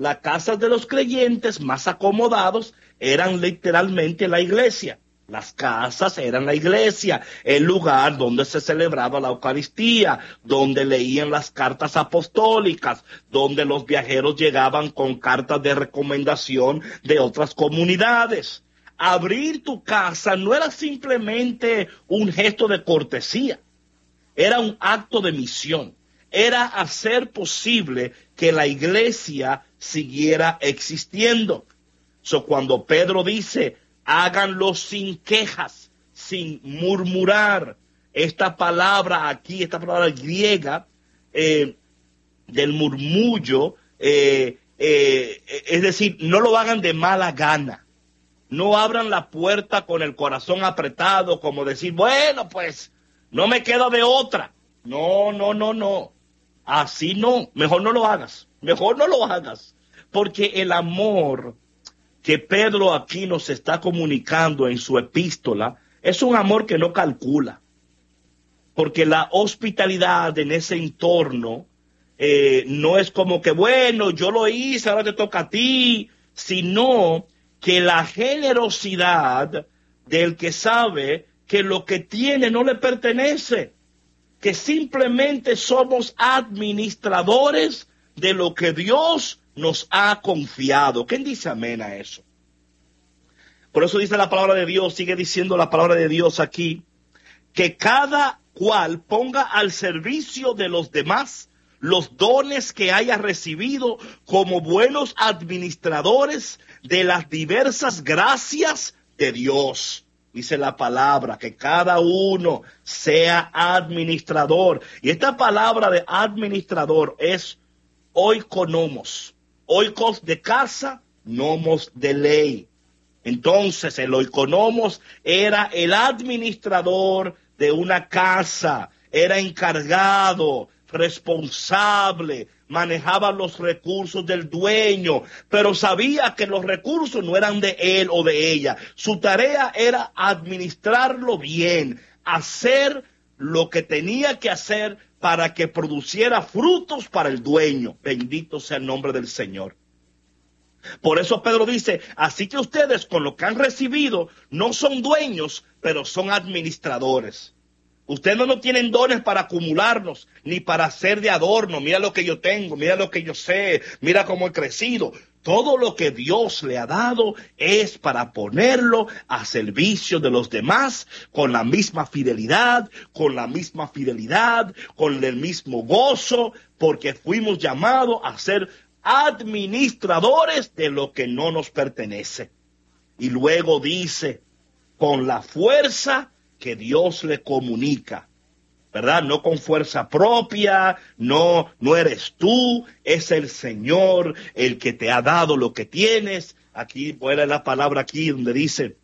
las casas de los creyentes más acomodados eran literalmente la iglesia. Las casas eran la iglesia, el lugar donde se celebraba la Eucaristía, donde leían las cartas apostólicas, donde los viajeros llegaban con cartas de recomendación de otras comunidades. Abrir tu casa no era simplemente un gesto de cortesía, era un acto de misión, era hacer posible que la iglesia siguiera existiendo. Cuando Pedro dice, háganlo sin quejas, sin murmurar. Esta palabra aquí, esta palabra griega del murmullo, es decir, no lo hagan de mala gana. No abran la puerta con el corazón apretado, como decir, bueno, pues, no me queda de otra. No. Así no, mejor no lo hagas. Mejor no lo hagas. Porque el amor que Pedro aquí nos está comunicando en su epístola es un amor que no calcula. Porque la hospitalidad en ese entorno no es como que, bueno, yo lo hice, ahora te toca a ti, sino que la generosidad del que sabe que lo que tiene no le pertenece, que simplemente somos administradores de lo que Dios nos ha confiado. ¿Quién dice amén a eso? Por eso dice la palabra de Dios, sigue diciendo la palabra de Dios aquí, que cada cual ponga al servicio de los demás los dones que haya recibido como buenos administradores de las diversas gracias de Dios. Dice la palabra, que cada uno sea administrador. Y esta palabra de administrador es oikonomos. Oikos de casa, nomos de ley. Entonces el oikonomos era el administrador de una casa, era encargado, responsable, manejaba los recursos del dueño, pero sabía que los recursos no eran de él o de ella. Su tarea era administrarlo bien, hacer lo que tenía que hacer para que produciera frutos para el dueño. Bendito sea el nombre del Señor. Por eso Pedro dice, así que ustedes con lo que han recibido no son dueños, pero son administradores. Ustedes no tienen dones para acumularnos, ni para hacer de adorno. Mira lo que yo tengo, mira lo que yo sé, mira cómo he crecido. Todo lo que Dios le ha dado es para ponerlo a servicio de los demás con la misma fidelidad, con el mismo gozo, porque fuimos llamados a ser administradores de lo que no nos pertenece. Y luego dice, con la fuerza que Dios le comunica, ¿verdad? No con fuerza propia, no eres tú, es el Señor el que te ha dado lo que tienes. Aquí, vuelve la palabra aquí donde dice,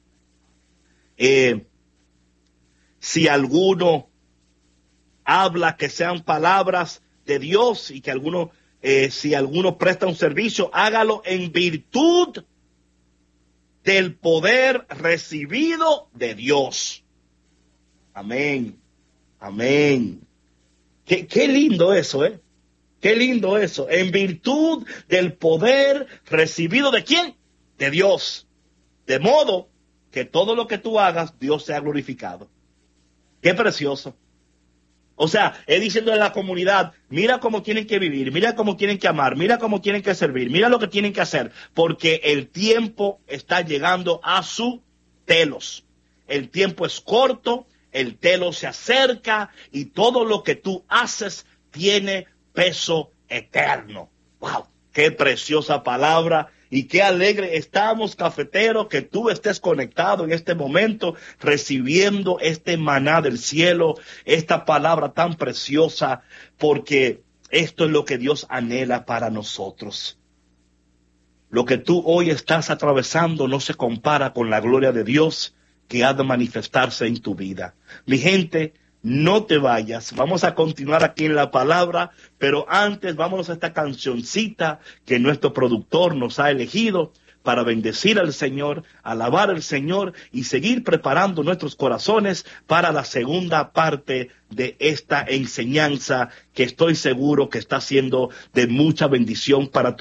si alguno habla, que sean palabras de Dios, y que si alguno presta un servicio, hágalo en virtud del poder recibido de Dios. Amén. Amén. Qué lindo eso, ¿eh? Qué lindo eso. En virtud del poder recibido ¿de quién? De Dios. De modo que todo lo que tú hagas, Dios sea glorificado. Qué precioso. O sea, es diciendo a la comunidad, mira cómo tienen que vivir, mira cómo tienen que amar, mira cómo tienen que servir, mira lo que tienen que hacer, porque el tiempo está llegando a su telos. El tiempo es corto, el telos se acerca y todo lo que tú haces tiene peso eterno. ¡Wow! ¡Qué preciosa palabra! Y qué alegre estamos, cafetero, que tú estés conectado en este momento, recibiendo este maná del cielo, esta palabra tan preciosa, porque esto es lo que Dios anhela para nosotros. Lo que tú hoy estás atravesando no se compara con la gloria de Dios que ha de manifestarse en tu vida. Mi gente, no te vayas, vamos a continuar aquí en la palabra, pero antes vámonos a esta cancioncita que nuestro productor nos ha elegido para bendecir al Señor, alabar al Señor y seguir preparando nuestros corazones para la segunda parte de esta enseñanza que estoy seguro que está siendo de mucha bendición para